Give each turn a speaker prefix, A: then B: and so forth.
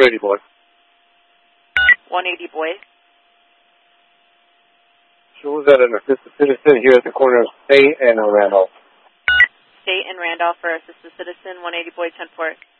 A: 180 boy.
B: 180 boy.
A: Shows that an assisted citizen here at the corner of State and Randolph.
B: State and Randolph for assisted citizen, 180 boy 10-4.